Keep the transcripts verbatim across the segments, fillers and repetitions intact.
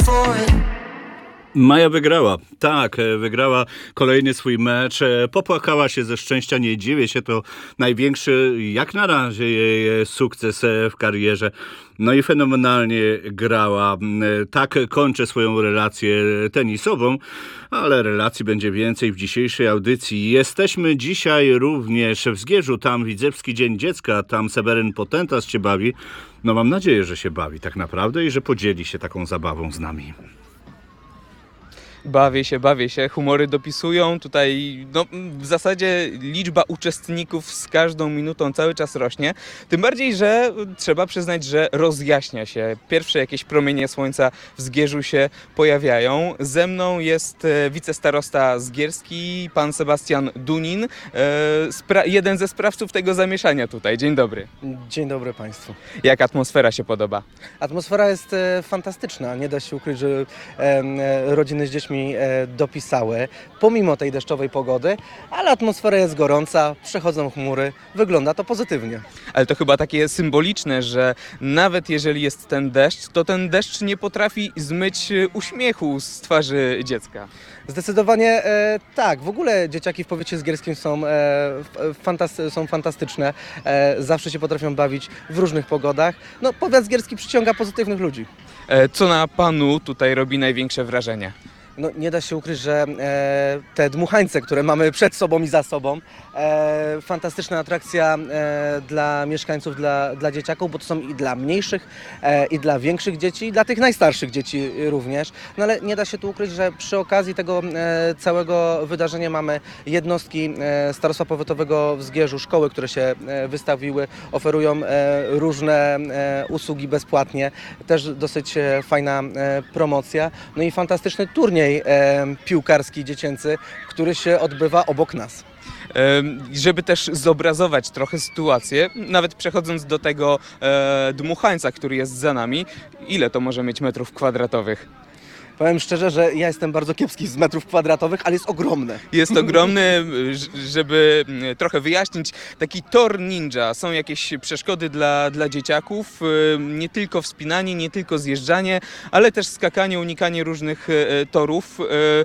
for it. Maja wygrała. Tak, wygrała kolejny swój mecz. Popłakała się ze szczęścia, nie dziwię się, to największy jak na razie jej sukces w karierze. No i fenomenalnie grała. Tak kończę swoją relację tenisową, ale relacji będzie więcej w dzisiejszej audycji. Jesteśmy dzisiaj również w Zgierzu, tam Widzewski Dzień Dziecka, tam Seweryn Potentas się bawi. No mam nadzieję, że się bawi tak naprawdę i że podzieli się taką zabawą z nami. Bawię się, bawię się. Humory dopisują. Tutaj no, w zasadzie liczba uczestników z każdą minutą cały czas rośnie. Tym bardziej, że trzeba przyznać, że rozjaśnia się. Pierwsze jakieś promienie słońca w Zgierzu się pojawiają. Ze mną jest wicestarosta zgierski, pan Sebastian Dunin. Spra- jeden ze sprawców tego zamieszania tutaj. Dzień dobry. Dzień dobry Państwu. Jak atmosfera się podoba? Atmosfera jest e, fantastyczna. Nie da się ukryć, że e, e, rodziny z dziećmi e, dopisały, pomimo tej deszczowej pogody, ale atmosfera jest gorąca, przechodzą chmury, wygląda to pozytywnie. Ale to chyba takie symboliczne, że nawet jeżeli jest ten deszcz, to ten deszcz nie potrafi zmyć uśmiechu z twarzy dziecka. Zdecydowanie e, tak. W ogóle dzieciaki w powiecie zgierskim są, e, fantasty- są fantastyczne. E, zawsze się potrafią bawić w różnych pogodach. No, powiat zgierski przyciąga pozytywnych ludzi. E, Co na panu tutaj robi największe wrażenie? No, nie da się ukryć, że e, te dmuchańce, które mamy przed sobą i za sobą, e, fantastyczna atrakcja e, dla mieszkańców, dla, dla dzieciaków, bo to są i dla mniejszych, e, i dla większych dzieci, i dla tych najstarszych dzieci również. No ale nie da się tu ukryć, że przy okazji tego e, całego wydarzenia mamy jednostki e, Starostwa Powiatowego w Zgierzu, szkoły, które się e, wystawiły, oferują e, różne e, usługi bezpłatnie. Też dosyć e, fajna e, promocja. No i fantastyczny turniej E, piłkarski dziecięcy, który się odbywa obok nas. E, żeby też zobrazować trochę sytuację, nawet przechodząc do tego e, dmuchańca, który jest za nami, ile to może mieć metrów kwadratowych? Powiem szczerze, że ja jestem bardzo kiepski z metrów kwadratowych, ale jest ogromny. Jest ogromny, żeby trochę wyjaśnić, taki tor ninja. Są jakieś przeszkody dla, dla dzieciaków, nie tylko wspinanie, nie tylko zjeżdżanie, ale też skakanie, unikanie różnych torów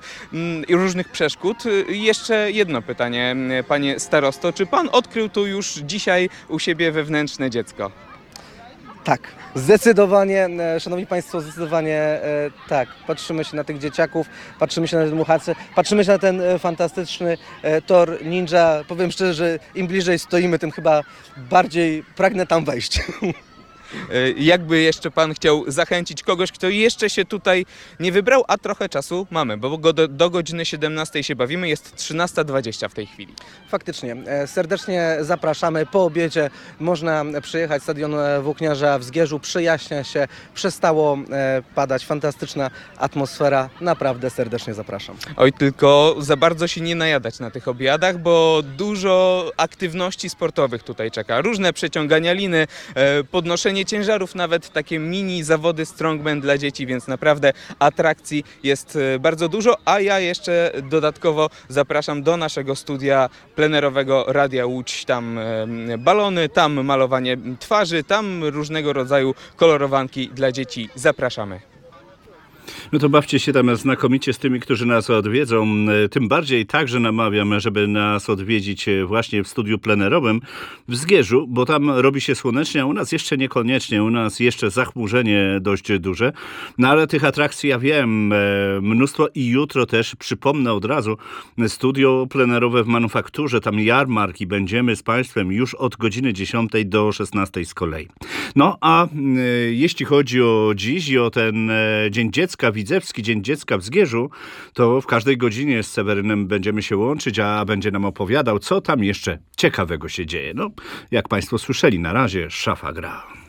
i różnych przeszkód. Jeszcze jedno pytanie, panie starosto, czy pan odkrył tu już dzisiaj u siebie wewnętrzne dziecko? Tak, zdecydowanie, szanowni państwo, zdecydowanie e, tak. Patrzymy się na tych dzieciaków, patrzymy się na te dmuchacze, patrzymy się na ten e, fantastyczny e, tor ninja. Powiem szczerze, że im bliżej stoimy, tym chyba bardziej pragnę tam wejść. Jakby jeszcze pan chciał zachęcić kogoś, kto jeszcze się tutaj nie wybrał, a trochę czasu mamy, bo do, do godziny siedemnastej się bawimy, jest trzynasta dwadzieścia w tej chwili. Faktycznie, serdecznie zapraszamy. Po obiedzie można przyjechać stadion Włókniarza w Zgierzu, przejaśnia się, przestało padać, fantastyczna atmosfera, naprawdę serdecznie zapraszam. Oj, tylko za bardzo się nie najadać na tych obiadach, bo dużo aktywności sportowych tutaj czeka. Różne przeciągania liny, podnoszenie ciężarów, nawet takie mini zawody strongman dla dzieci, więc naprawdę atrakcji jest bardzo dużo, a ja jeszcze dodatkowo zapraszam do naszego studia plenerowego Radia Łódź. Tam balony, tam malowanie twarzy, tam różnego rodzaju kolorowanki dla dzieci. Zapraszamy. No to bawcie się tam znakomicie z tymi, którzy nas odwiedzą. Tym bardziej także namawiam, żeby nas odwiedzić właśnie w studiu plenerowym w Zgierzu, bo tam robi się słonecznie, a u nas jeszcze niekoniecznie, u nas jeszcze zachmurzenie dość duże. No ale tych atrakcji ja wiem mnóstwo i jutro też przypomnę od razu studio plenerowe w Manufakturze, tam jarmark i będziemy z Państwem już od godziny dziesiątej do szesnastej z kolei. No a jeśli chodzi o dziś i o ten Dzień Dziecka, Widzewski Dzień Dziecka w Zgierzu, to w każdej godzinie z Sewerynem będziemy się łączyć, a będzie nam opowiadał, co tam jeszcze ciekawego się dzieje. No, jak Państwo słyszeli, na razie szafa gra.